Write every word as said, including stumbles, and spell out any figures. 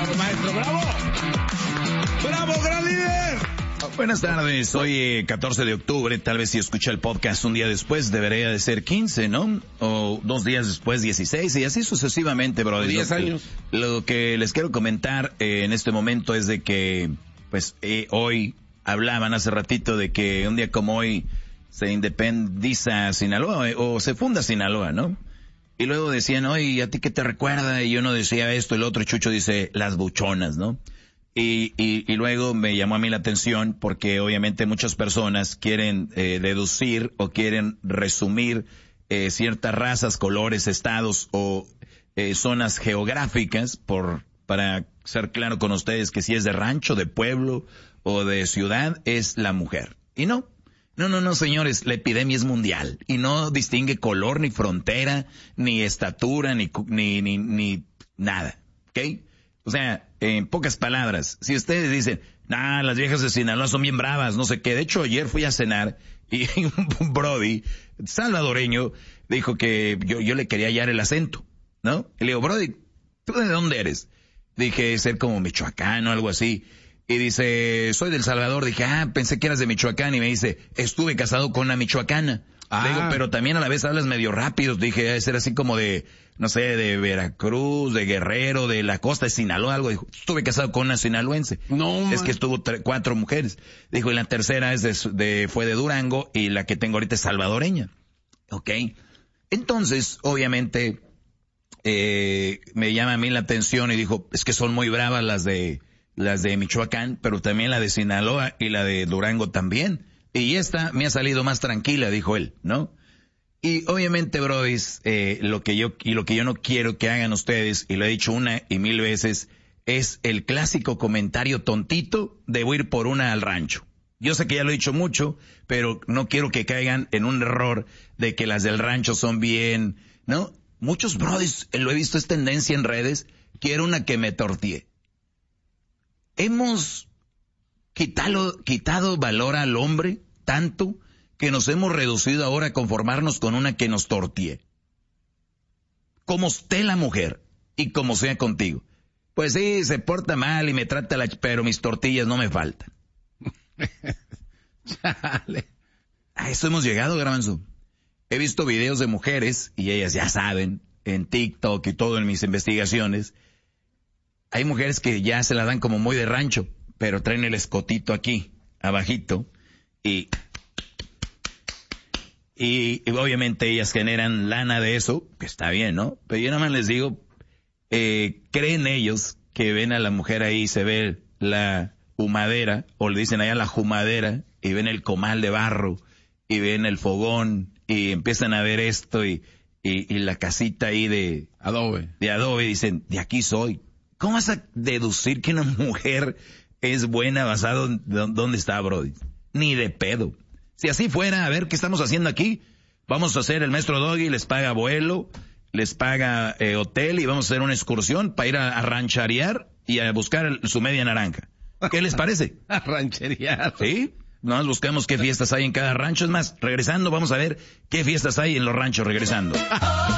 Bravo, maestro, bravo. Bravo, gran líder. Buenas tardes, hoy eh, catorce de octubre, tal vez si escucha el podcast un día después debería de ser quince, ¿no? O dos días después dieciséis y así sucesivamente, bro. diez años. Lo que les quiero comentar eh, en este momento es de que, pues, eh, hoy hablaban hace ratito de que un día como hoy se independiza Sinaloa eh, o se funda Sinaloa, ¿no? Y luego decían, oye, ¿a ti qué te recuerda? Y uno decía esto, el otro Chucho dice, las buchonas, ¿no? Y, y, y luego me llamó a mí la atención porque obviamente muchas personas quieren eh, deducir o quieren resumir eh, ciertas razas, colores, estados o eh, zonas geográficas por para ser claro con ustedes que si es de rancho, de pueblo o de ciudad es la mujer. Y no, no, no, no, señores, la epidemia es mundial y no distingue color, ni frontera, ni estatura, ni ni ni, ni nada, ¿ok? O sea, en pocas palabras, si ustedes dicen, nah, las viejas de Sinaloa son bien bravas, no sé qué. De hecho, ayer fui a cenar y un brody salvadoreño dijo que yo, yo le quería hallar el acento, ¿no? Y le digo, brody, ¿tú de dónde eres? Dije, ser como Michoacán o algo así. Y dice, soy del Salvador. Dije, ah, pensé que eras de Michoacán. Y me dice, estuve casado con una michoacana. Ah. Le digo, pero también a la vez hablas medio rápido. Dije, debe ser así como de, no sé, de Veracruz, de Guerrero, de la costa de Sinaloa, algo. Dijo, estuve casado con una sinaloense. No, es man. Que estuvo tre- cuatro mujeres. Dijo, y la tercera es de, de, fue de Durango y la que tengo ahorita es salvadoreña. Ok. Entonces, obviamente, eh, me llama a mí la atención y dijo, es que son muy bravas las de, las de Michoacán, pero también la de Sinaloa y la de Durango también. Y esta me ha salido más tranquila, dijo él, ¿no? Y obviamente, brodis, eh, lo que yo, y lo que yo no quiero que hagan ustedes, y lo he dicho una y mil veces, es el clásico comentario tontito de voy a ir por una al rancho. Yo sé que ya lo he dicho mucho, pero no quiero que caigan en un error de que las del rancho son bien, ¿no? Muchos brodis, lo he visto, es tendencia en redes, quiero una que me tortille. Hemos quitado, quitado valor al hombre tanto que nos hemos reducido ahora a conformarnos con una que nos tortille. Como esté la mujer y como sea contigo. Pues sí, se porta mal y me trata la... pero mis tortillas no me faltan. Chale. A eso hemos llegado, Garbanzo. He visto videos de mujeres, y ellas ya saben, en TikTok y todo en mis investigaciones. Hay mujeres que ya se la dan como muy de rancho, pero traen el escotito aquí, abajito, y, y, y obviamente ellas generan lana de eso, que está bien, ¿no? Pero yo nada más les digo, eh, creen ellos que ven a la mujer ahí y se ve la humadera, o le dicen allá la jumadera, y ven el comal de barro, y ven el fogón, y empiezan a ver esto, y, y, y la casita ahí de adobe, de adobe, y dicen, de aquí soy. ¿Cómo vas a deducir que una mujer es buena basado en dónde está, Brody? Ni de pedo. Si así fuera, a ver, ¿qué estamos haciendo aquí? Vamos a hacer, el maestro Doggy les paga vuelo, les paga eh, hotel y vamos a hacer una excursión para ir a, a rancharear y a buscar el, su media naranja. ¿Qué les parece? A rancherear. Sí, nomás buscamos qué fiestas hay en cada rancho. Es más, regresando, vamos a ver qué fiestas hay en los ranchos regresando.